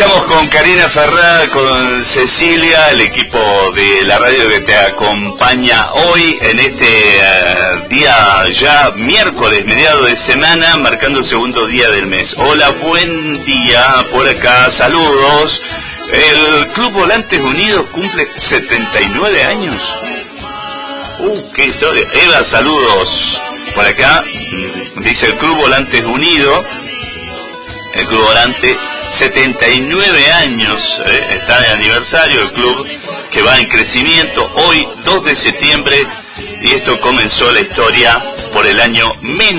Estamos con Karina Ferrá, con Cecilia, el equipo de la radio que te acompaña hoy en este día ya miércoles, mediado de semana, marcando el segundo día del mes. Hola, buen día por acá, saludos. El Club Volantes Unidos cumple 79 años. Qué historia. Eva, saludos por acá. Dice el Club Volantes Unidos. El Club Volante, 79 años, está de aniversario el club, que va en crecimiento hoy, 2 de septiembre, y esto comenzó la historia por el año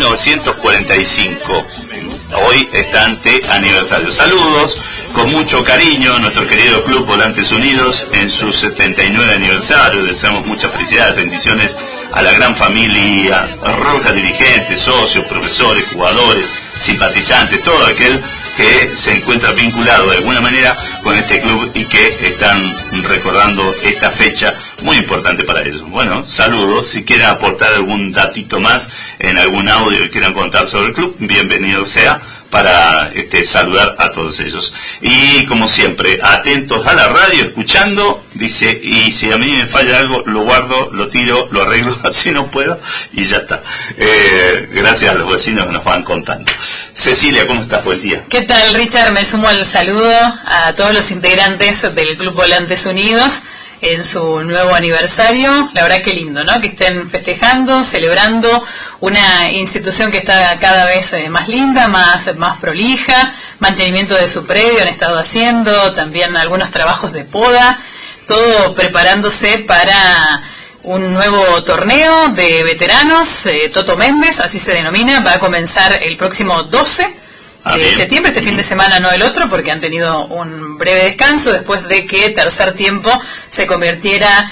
1945. Hoy están de aniversario. Saludos con mucho cariño a nuestro querido Club Volantes Unidos en su 79 aniversario. Deseamos muchas felicidades, bendiciones a la gran familia roja, dirigentes, socios, profesores, jugadores, simpatizantes, todo aquel que se encuentra vinculado de alguna manera con este club y que están recordando esta fecha muy importante para ellos. Bueno, saludos. Si quieren aportar algún datito más en algún audio que quieran contar sobre el club, bienvenido sea, para saludar a todos ellos. Y como siempre, atentos a la radio, escuchando, dice, y si a mí me falla algo, lo guardo, lo tiro, lo arreglo, así no puedo, y ya está. Gracias a los vecinos que nos van contando. Cecilia, ¿cómo estás? Buen día. ¿Qué tal, Richard? Me sumo al saludo a todos los integrantes del Club Volantes Unidos en su nuevo aniversario. La verdad que lindo, ¿no? Que estén festejando, celebrando una institución que está cada vez más linda, más prolija, mantenimiento de su predio han estado haciendo, también algunos trabajos de poda, todo preparándose para un nuevo torneo de veteranos, Toto Méndez, así se denomina, va a comenzar el próximo 12 de septiembre, este fin de semana, no el otro, porque han tenido un breve descanso después de que tercer tiempo se convirtiera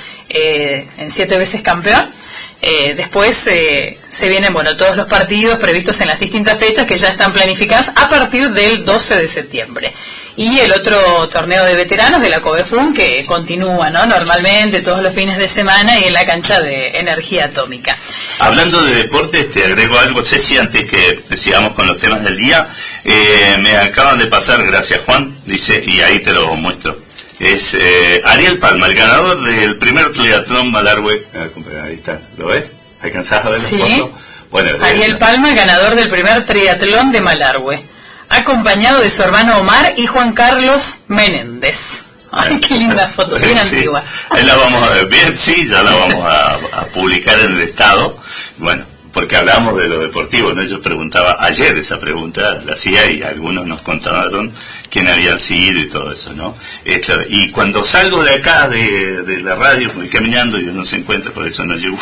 en 7 veces campeón. Después se vienen todos los partidos previstos en las distintas fechas que ya están planificadas a partir del 12 de septiembre. Y el otro torneo de veteranos de la COBEFUN que continúa, ¿no? Normalmente todos los fines de semana y en la cancha de Energía Atómica. Hablando de deportes, te agrego algo, Ceci, antes que sigamos con los temas del día. Me acaban de pasar, gracias Juan, dice, y ahí te lo muestro. Es Ariel Palma, el ganador del primer triatlón Malargüe. Ahí está, ¿lo ves? ¿Alcanzás a ver sí. La foto? Bueno, Ariel Palma, ganador del primer triatlón de Malargüe, acompañado de su hermano Omar y Juan Carlos Menéndez. Ay, qué linda foto, bien sí. Antigua. Ahí la vamos a ver bien, sí, ya la vamos a publicar en el estado. Bueno, porque hablábamos de lo deportivo, ¿no? Yo preguntaba ayer esa pregunta, la hacía y algunos nos contaron quién habían sido y todo eso, ¿no? Y cuando salgo de acá, de la radio, voy caminando y uno se encuentra, por eso no llego,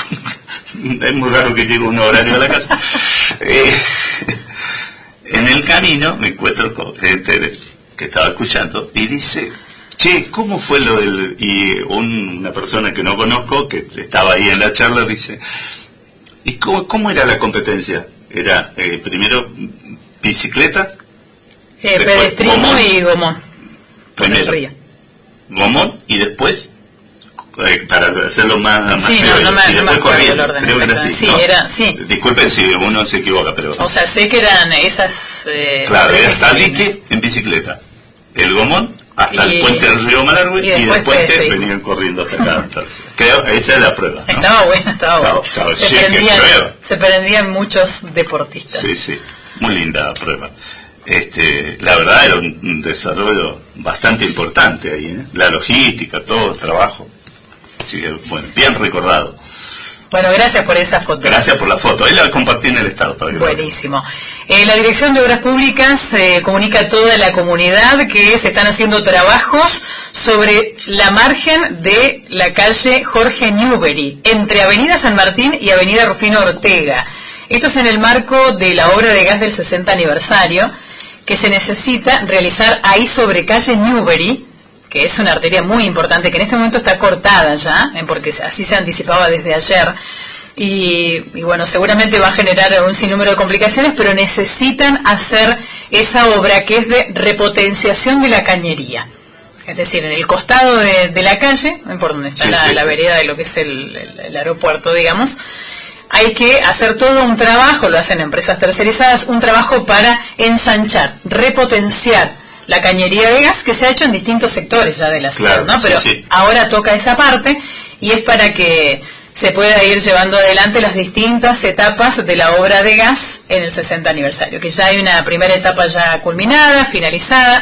es muy raro que llegue un horario a la casa. En el camino me encuentro con gente que estaba escuchando y dice, che, ¿cómo fue lo del...? Y una persona que no conozco, que estaba ahí en la charla, dice, ¿y cómo era la competencia? Era primero bicicleta, pedestrismo y gomón. Primero gomón y después, para hacerlo más sí, feo, no me corriendo, el orden, creo que era así, sí, ¿no? era, sí. Disculpen si uno se equivoca, pero... O sea, sé que eran esas... claro, era Salique en bicicleta, el gomón hasta el puente del río Malargüe y después venían corriendo hasta acá. Creo, esa es la prueba, ¿no? Estaba buena. Se prendían, prendían muchos deportistas. Sí, muy linda prueba. La verdad era un desarrollo bastante importante ahí, ¿eh? La logística, todo el trabajo. Así que, bueno, bien recordado. Bueno, gracias por esa foto. Gracias por la foto. Ahí la compartí en el estado. Para que buenísimo. La Dirección de Obras Públicas comunica a toda la comunidad que se están haciendo trabajos sobre la margen de la calle Jorge Newbery, entre Avenida San Martín y Avenida Rufino Ortega. Esto es en el marco de la obra de gas del 60 aniversario, que se necesita realizar ahí sobre calle Newbery, que es una arteria muy importante, que en este momento está cortada ya, porque así se anticipaba desde ayer, y bueno, seguramente va a generar un sinnúmero de complicaciones, pero necesitan hacer esa obra que es de repotenciación de la cañería. Es decir, en el costado de la calle, por donde está la vereda de lo que es el aeropuerto, digamos, hay que hacer todo un trabajo, lo hacen empresas tercerizadas, un trabajo para ensanchar, repotenciar la cañería de gas, que se ha hecho en distintos sectores ya de la ciudad, claro, ¿no? Pero sí. ahora toca esa parte y es para que se pueda ir llevando adelante las distintas etapas de la obra de gas en el 60 aniversario, que ya hay una primera etapa ya culminada, finalizada.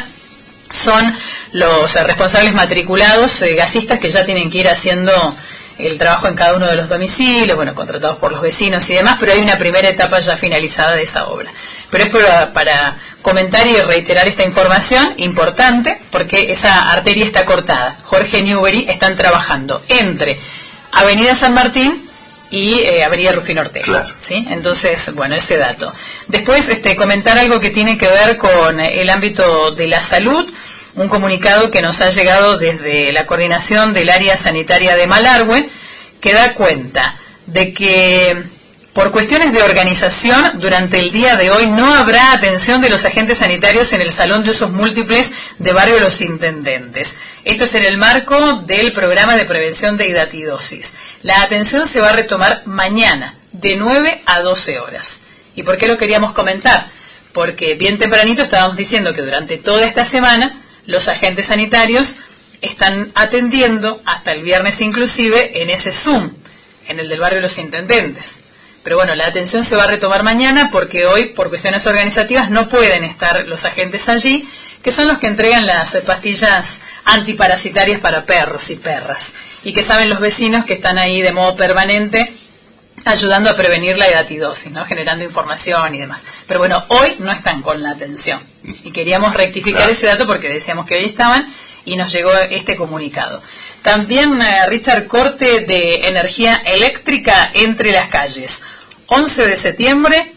Son los responsables matriculados gasistas que ya tienen que ir haciendo el trabajo en cada uno de los domicilios, bueno, contratados por los vecinos y demás, pero hay una primera etapa ya finalizada de esa obra. Pero es para comentar y reiterar esta información importante, porque esa arteria está cortada. Jorge Newbery están trabajando entre Avenida San Martín y Avenida Rufino Ortega. Claro. ¿Sí? Entonces, bueno, ese dato. Después, comentar algo que tiene que ver con el ámbito de la salud. Un comunicado que nos ha llegado desde la coordinación del área sanitaria de Malargüe, que da cuenta de que por cuestiones de organización, durante el día de hoy no habrá atención de los agentes sanitarios en el Salón de Usos Múltiples de Barrio Los Intendentes. Esto es en el marco del programa de prevención de hidatidosis. La atención se va a retomar mañana, de 9 a 12 horas. ¿Y por qué lo queríamos comentar? Porque bien tempranito estábamos diciendo que durante toda esta semana los agentes sanitarios están atendiendo, hasta el viernes inclusive, en ese Zoom, en el del Barrio Los Intendentes. Pero bueno, la atención se va a retomar mañana porque hoy, por cuestiones organizativas, no pueden estar los agentes allí, que son los que entregan las pastillas antiparasitarias para perros y perras, y que saben los vecinos que están ahí de modo permanente ayudando a prevenir la hidatidosis, ¿no? Generando información y demás. Pero bueno, hoy no están con la atención. Y queríamos rectificar ese dato porque decíamos que hoy estaban y nos llegó este comunicado. También, Richard, corte de energía eléctrica entre las calles. 11 de septiembre,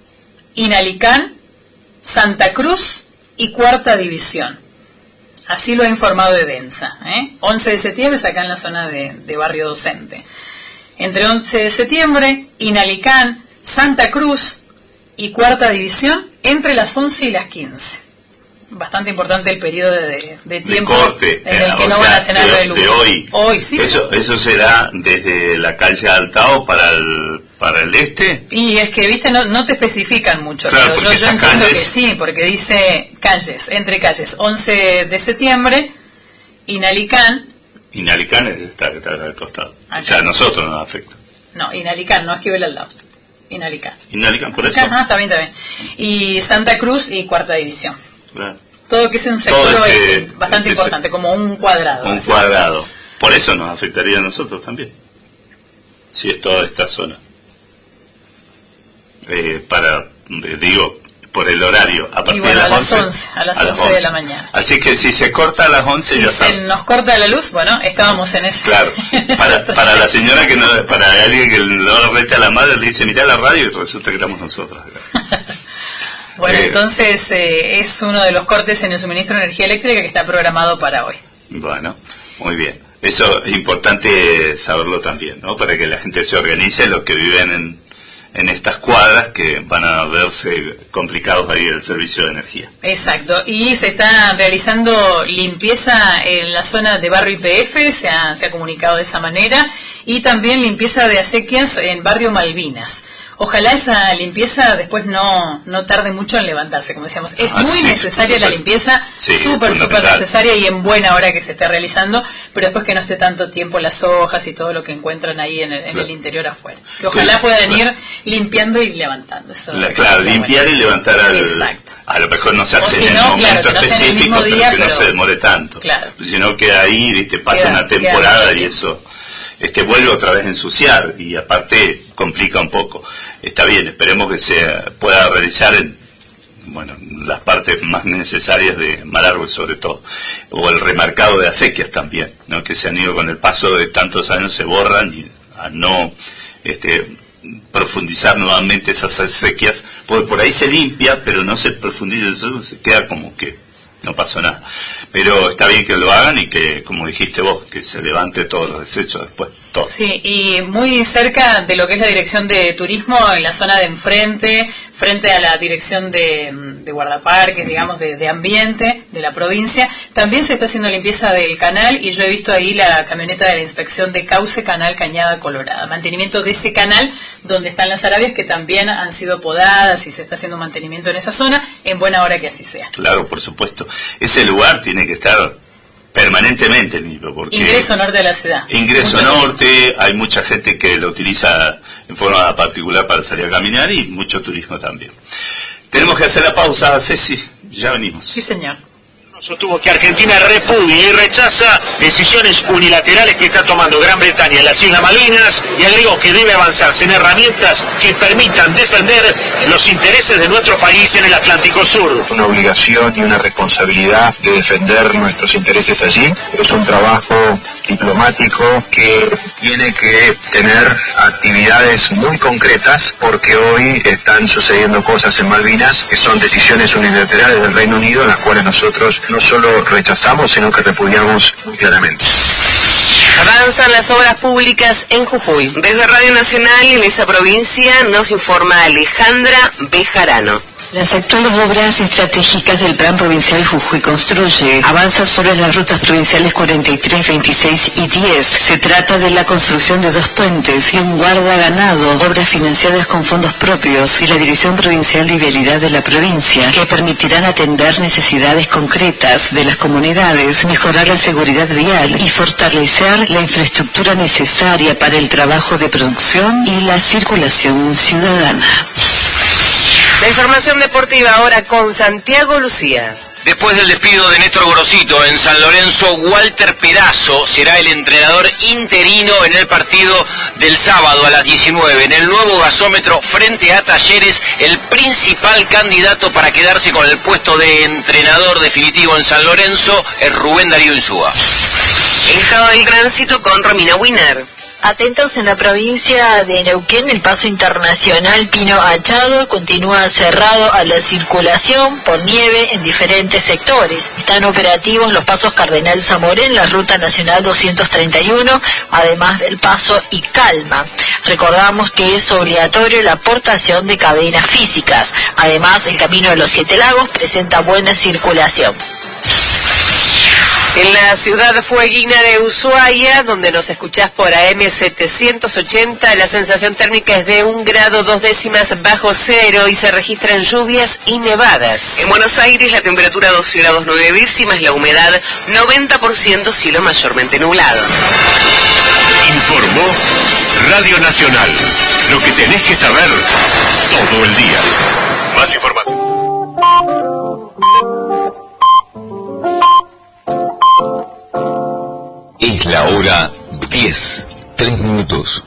Inalicán, Santa Cruz y Cuarta División. Así lo ha informado Edensa. 11 de septiembre es acá en la zona de Barrio Docente. Entre 11 de septiembre, Inalicán, Santa Cruz y Cuarta División, entre las 11 y las 15. Bastante importante el periodo de tiempo de corte, en el que no van a tener de luz. De hoy. Hoy, sí. Eso será desde la calle Altao para el este. Y es que, viste, no te especifican mucho, claro, pero yo entiendo calles... que sí, porque dice entre calles 11 de septiembre, Inalicán. Inalicán está al costado. Acá. O sea, a nosotros nos afecta. No, Inalicán, no Esquivel al lado. Inalicán, por eso. Ajá, está bien. Y Santa Cruz y Cuarta División. Claro. Todo que es un sector bastante importante, como un cuadrado. Un cuadrado. Por eso nos afectaría a nosotros también. Si es toda esta zona. Por el horario, a partir de las 11. A las 11 de la mañana. Así que si se corta a las 11, si ya se saben. nos corta la luz, bueno, estábamos en ese. Claro, para la señora para alguien que no rete a la madre, le dice, mirá la radio y resulta que estamos nosotros. Bueno, entonces es uno de los cortes en el suministro de energía eléctrica que está programado para hoy. Bueno, muy bien. Eso es importante saberlo también, ¿no? Para que la gente se organice, los que viven en estas cuadras que van a verse complicados ahí el servicio de energía. Exacto, y se está realizando limpieza en la zona de Barrio YPF, se ha comunicado de esa manera, y también limpieza de acequias en Barrio Malvinas. Ojalá esa limpieza después no tarde mucho en levantarse, como decíamos. Es muy necesaria la limpieza, súper necesaria y en buena hora que se esté realizando, pero después que no esté tanto tiempo las hojas y todo lo que encuentran ahí en el interior afuera. Que ojalá puedan ir limpiando y levantando. Claro, limpiar y levantar a lo mejor no se hace en el momento específico, pero no se demore tanto. Claro. Sino que ahí pasa una temporada y eso... vuelve otra vez a ensuciar y aparte complica un poco. Está bien, esperemos que se pueda realizar en las partes más necesarias de Malargüe sobre todo, o el remarcado de acequias también, ¿no? Que se han ido con el paso de tantos años, se borran y a no profundizar nuevamente esas acequias, porque por ahí se limpia pero no se profundiza, eso se queda como que no pasó nada. Pero está bien que lo hagan y que, como dijiste vos, que se levante todos los desechos después. Todo. Sí, y muy cerca de lo que es la dirección de turismo, en la zona de enfrente, frente a la dirección de guardaparques, digamos, de ambiente de la provincia. También se está haciendo limpieza del canal y yo he visto ahí la camioneta de la inspección de Cauce Canal Cañada Colorada. Mantenimiento de ese canal donde están las arabias que también han sido podadas y se está haciendo mantenimiento en esa zona, en buena hora que así sea. Claro, por supuesto. Ese lugar tiene que estar permanentemente limpio. Porque ingreso norte de la ciudad. Ingreso norte, hay mucha gente que lo utiliza en forma particular para salir a caminar y mucho turismo también. Tenemos que hacer la pausa, Ceci, ya venimos. Sí, señor. Sostuvo que Argentina repudia y rechaza decisiones unilaterales que está tomando Gran Bretaña en las Islas Malvinas y agregó que debe avanzarse en herramientas que permitan defender los intereses de nuestro país en el Atlántico Sur. Una obligación y una responsabilidad de defender nuestros intereses allí. Es un trabajo diplomático que tiene que tener actividades muy concretas porque hoy están sucediendo cosas en Malvinas que son decisiones unilaterales del Reino Unido en las cuales nosotros no solo rechazamos, sino que repudiamos muy claramente. Avanzan las obras públicas en Jujuy. Desde Radio Nacional en esa provincia nos informa Alejandra Bejarano. Las actuales obras estratégicas del Plan Provincial Jujuy Construye avanzan sobre las rutas provinciales 43, 26 y 10. Se trata de la construcción de 2 puentes y un guarda ganado, obras financiadas con fondos propios y la Dirección Provincial de Vialidad de la provincia, que permitirán atender necesidades concretas de las comunidades, mejorar la seguridad vial y fortalecer la infraestructura necesaria para el trabajo de producción y la circulación ciudadana. La información deportiva ahora con Santiago Lucía. Después del despido de Néstor Grosito en San Lorenzo, Walter Pedazo será el entrenador interino en el partido del sábado a las 19. En el nuevo gasómetro frente a Talleres, el principal candidato para quedarse con el puesto de entrenador definitivo en San Lorenzo es Rubén Darío Insúa. El estado del tránsito con Romina Winer. Atentos en la provincia de Neuquén, el paso internacional Pino Achado continúa cerrado a la circulación por nieve en diferentes sectores. Están operativos los pasos Cardenal Zamorén, la ruta nacional 231, además del paso y Calma. Recordamos que es obligatorio la aportación de cadenas físicas. Además, el camino de los 7 lagos presenta buena circulación. En la ciudad fueguina de Ushuaia, donde nos escuchás por AM 780, la sensación térmica es de 1 grado 2 décimas bajo cero y se registran lluvias y nevadas. En Buenos Aires la temperatura 12 grados 9 décimas, la humedad 90%, cielo mayormente nublado. Informó Radio Nacional. Lo que tenés que saber todo el día. Más información. Es la hora 10, 3 minutos.